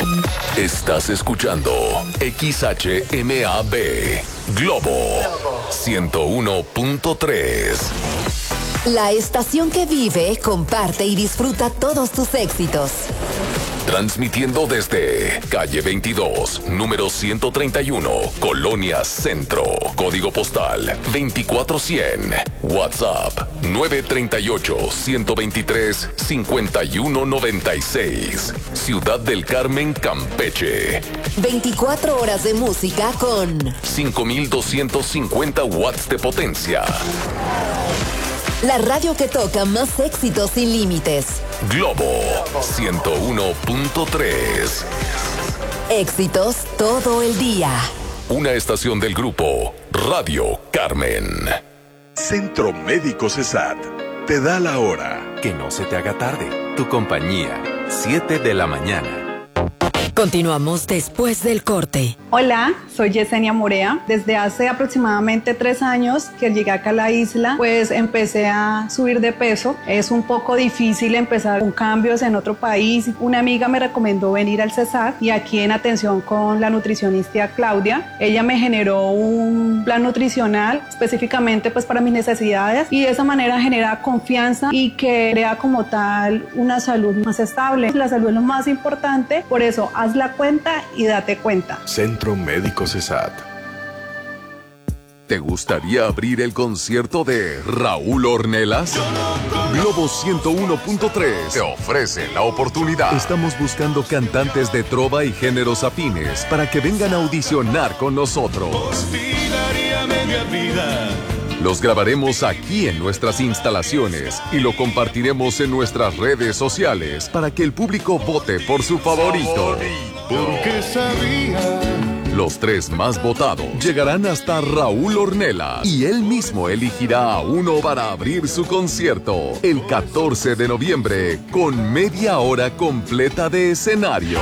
Estás escuchando XHMAB Globo 101.3. La estación que vive, comparte y disfruta todos tus éxitos. Transmitiendo desde calle 22, número 131, Colonia Centro. Código postal 24100. WhatsApp 938-123-5196. Ciudad del Carmen, Campeche. 24 horas de música con 5250 watts de potencia. La radio que toca más éxitos sin límites. Globo 101.3. Éxitos todo el día. Una estación del grupo Radio Carmen. Centro Médico CESAT te da la hora. Que no se te haga tarde. Tu compañía, 7 de la mañana. Continuamos después del corte. Hola, soy Yesenia Morea. Desde hace aproximadamente 3 años que llegué acá a la isla, pues empecé a subir de peso. Es un poco difícil empezar con cambios en otro país. Una amiga me recomendó venir al CESAC y aquí en atención con la nutricionista Claudia, ella me generó un plan nutricional específicamente pues para mis necesidades y de esa manera genera confianza y que crea como tal una salud más estable. La salud es lo más importante, por eso haz la cuenta y date cuenta. Centro Médico CESAT. ¿Te gustaría abrir el concierto de Raúl Ornelas? Globo 101.3 te ofrece la oportunidad. Estamos buscando cantantes de trova y géneros afines para que vengan a audicionar con nosotros. Los grabaremos aquí en nuestras instalaciones y lo compartiremos en nuestras redes sociales para que el público vote por su favorito. Porque sabía. Los 3 más votados llegarán hasta Raúl Ornelas y él mismo elegirá a uno para abrir su concierto el 14 de noviembre con media hora completa de escenario.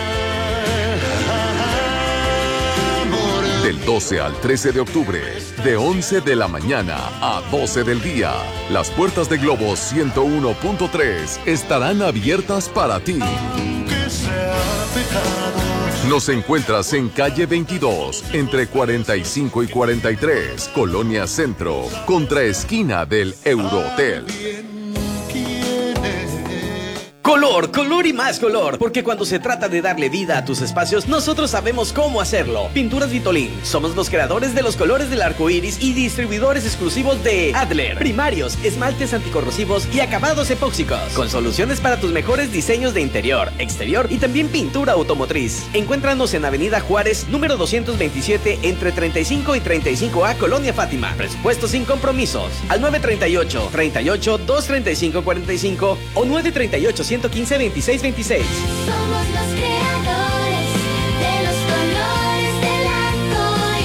Del 12 al 13 de octubre, de 11 de la mañana a 12 del día, las puertas de Globo 101.3 estarán abiertas para ti. Nos encuentras en calle 22, entre 45 y 43, Colonia Centro, contra esquina del Eurohotel. Color, color y más color, porque cuando se trata de darle vida a tus espacios, nosotros sabemos cómo hacerlo. Pinturas Vitolin, somos los creadores de los colores del arco iris y distribuidores exclusivos de Adler, primarios, esmaltes anticorrosivos y acabados epóxicos, con soluciones para tus mejores diseños de interior, exterior y también pintura automotriz. Encuéntranos en Avenida Juárez, número 227, entre 35 y 35A, Colonia Fátima. Presupuesto sin compromisos, al 938-235-45 o 938-115-2626. Somos los creadores de los colores del arco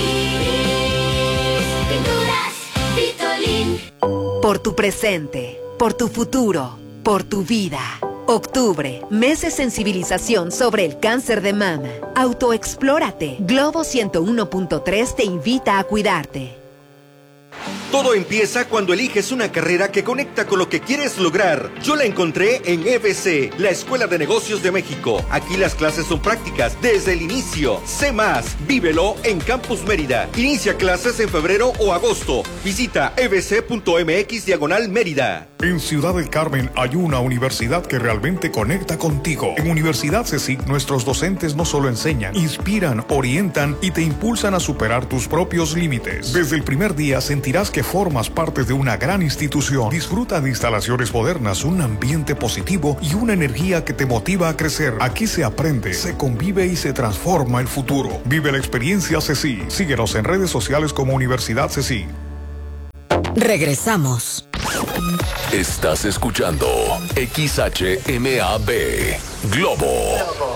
iris. Pinturas Vitolin. Por tu presente, por tu futuro, por tu vida. Octubre, mes de sensibilización sobre el cáncer de mama. Autoexplórate. Globo 101.3 te invita a cuidarte. Todo empieza cuando eliges una carrera que conecta con lo que quieres lograr. Yo la encontré en EBC, la Escuela de Negocios de México. Aquí las clases son prácticas desde el inicio. Sé más, vívelo en Campus Mérida. Inicia clases en febrero o agosto. Visita ebc.mx/Mérida. En Ciudad del Carmen hay una universidad que realmente conecta contigo. En Universidad CSIC, nuestros docentes no solo enseñan, inspiran, orientan y te impulsan a superar tus propios límites. Desde el primer día sentirás que formas parte de una gran institución. Disfruta de instalaciones modernas, un ambiente positivo y una energía que te motiva a crecer. Aquí se aprende, se convive y se transforma el futuro. Vive la experiencia CSIC. Síguenos en redes sociales como Universidad CSIC. Regresamos. Estás escuchando XHMAB Globo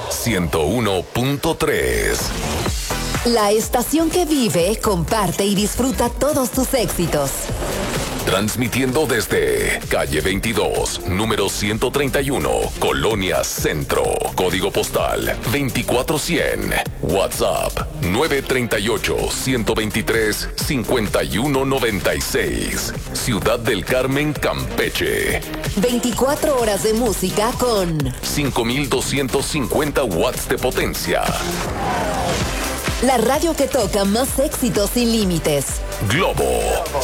101.3. La estación que vive, comparte y disfruta todos tus éxitos. Transmitiendo desde calle 22, número 131, Colonia Centro. Código postal 24100. WhatsApp 938-123-5196. Ciudad del Carmen, Campeche. 24 horas de música con 5250 watts de potencia. la radio que toca más éxitos sin límites. Globo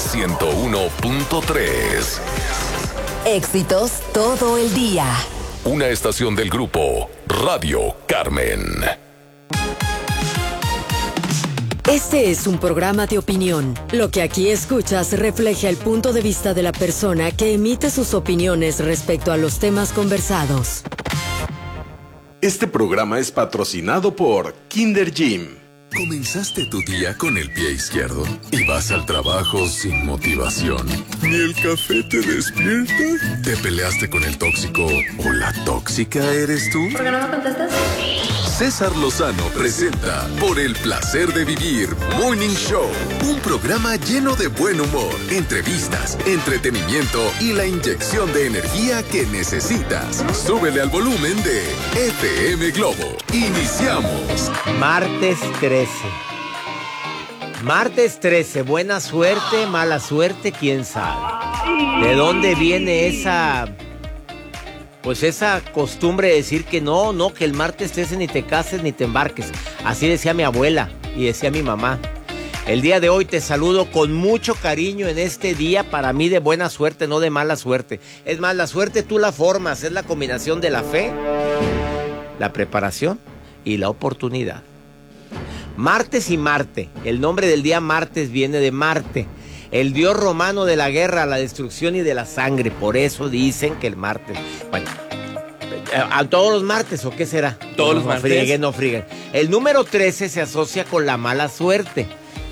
101.3. Éxitos todo el día. Una estación del grupo Radio Carmen. Este es un programa de opinión. Lo que aquí escuchas refleja el punto de vista de la persona que emite sus opiniones respecto a los temas conversados. Este programa es patrocinado por Kinder Gym. ¿Comenzaste tu día con el pie izquierdo y vas al trabajo sin motivación? ¿Ni el café te despierta? ¿Te peleaste con el tóxico o la tóxica eres tú? ¿Por qué no me contestas? César Lozano presenta Por el placer de vivir Morning Show, un programa lleno de buen humor, entrevistas, entretenimiento y la inyección de energía que necesitas. Súbele al volumen de FM Globo. Iniciamos. Martes 13. Martes 13, buena suerte, mala suerte, quién sabe. ¿De dónde viene esa costumbre de decir que no, que el martes 13 ni te cases ni te embarques? Así decía mi abuela y decía mi mamá. El día de hoy te saludo con mucho cariño en este día para mí de buena suerte, no de mala suerte. Es más, la suerte tú la formas, es la combinación de la fe, la preparación y la oportunidad. Martes y Marte. El nombre del día martes viene de Marte, el dios romano de la guerra, la destrucción y de la sangre. Por eso dicen que el martes... Bueno, ¿a todos los martes o qué será? Todos los martes. No frieguen. El número 13 se asocia con la mala suerte.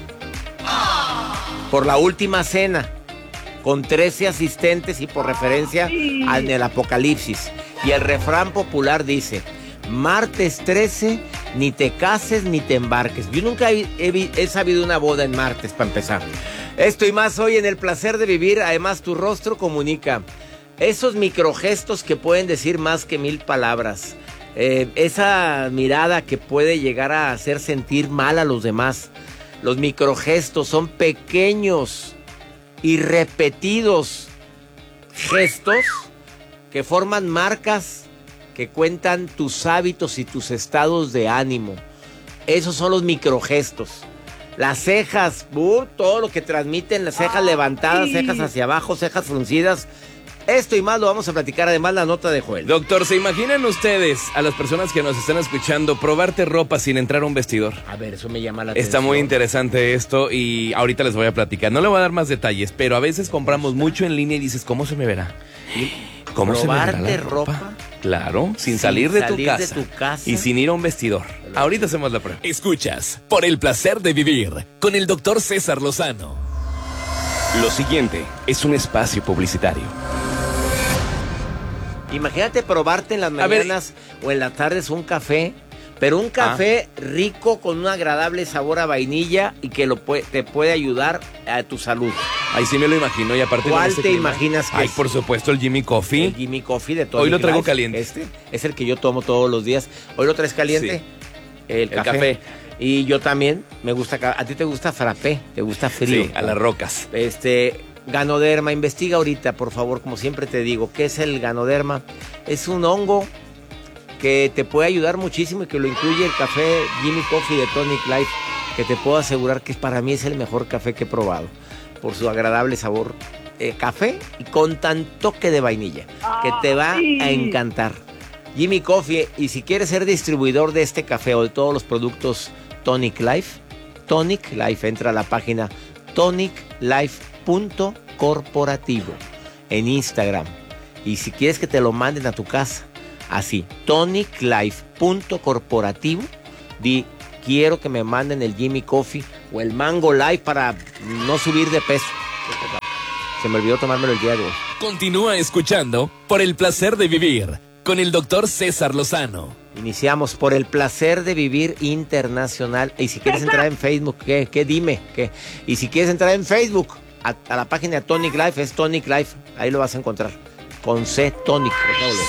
Por la última cena, con 13 asistentes y por referencia al el Apocalipsis. Y el refrán popular dice: martes 13, ni te cases ni te embarques. Yo nunca he sabido una boda en martes, para empezar. Esto y más hoy en El Placer de Vivir. Además, tu rostro comunica. Esos microgestos que pueden decir más que 1000 palabras. Esa mirada que puede llegar a hacer sentir mal a los demás. Los microgestos son pequeños y repetidos gestos que forman marcas que cuentan tus hábitos y tus estados de ánimo. Esos son los microgestos. Las cejas, todo lo que transmiten, las cejas levantadas, cejas hacia abajo, cejas fruncidas. Esto y más lo vamos a platicar, además la nota de Joel. Doctor, ¿se imaginan ustedes, a las personas que nos están escuchando, probarte ropa sin entrar a un vestidor? A ver, eso me llama la atención. Está muy interesante esto y ahorita les voy a platicar. No le voy a dar más detalles, pero a veces compramos mucho en línea y dices, ¿cómo se me verá? ¿Cómo se me verá la ropa? Claro, sin salir de tu casa y sin ir a un vestidor. Ahorita hacemos la prueba. Escuchas Por el Placer de Vivir con el Dr. César Lozano. Lo siguiente es un espacio publicitario. Imagínate probarte en las mañanas o en las tardes un café, pero un café rico con un agradable sabor a vainilla y que te puede ayudar a tu salud. Ahí sí me lo imagino y aparte... ¿Cuál te imaginas que es? Por supuesto, el Jimmy Coffee. El Jimmy Coffee de todo. Hoy lo traigo caliente. Este es el que yo tomo todos los días. ¿Hoy lo traes caliente? Sí. El café. Y yo también me gusta... ¿A ti te gusta frappé? ¿Te gusta frío? Sí, a las rocas. Ganoderma, investiga ahorita, por favor, como siempre te digo, ¿qué es el Ganoderma? Es un hongo que te puede ayudar muchísimo y que lo incluye el café Jimmy Coffee de Tonic Life, que te puedo asegurar que para mí es el mejor café que he probado, por su agradable sabor café y con tan toque de vainilla, que te va a encantar. Jimmy Coffee, y si quieres ser distribuidor de este café o de todos los productos Tonic Life, entra a la página toniclife.corporativo en Instagram. Y si quieres que te lo manden a tu casa, así, toniclife.corporativo, di, quiero que me manden el Jimmy Coffee o el Mango Life para no subir de peso. Se me olvidó tomármelo el día de hoy. Continúa escuchando Por el Placer de Vivir con el Dr. César Lozano. Iniciamos Por el Placer de Vivir Internacional. Y si quieres entrar en Facebook, ¿qué? Dime, ¿qué? Y si quieres entrar en Facebook, a la página de Tonic Life, es Tonic Life, ahí lo vas a encontrar. Con C, Tonic, por favor.